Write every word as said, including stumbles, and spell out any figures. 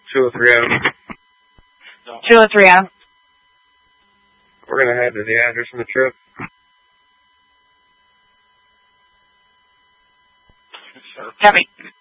two oh three Adam. two oh three Adam. We're going to head to the address on the trip. Copy.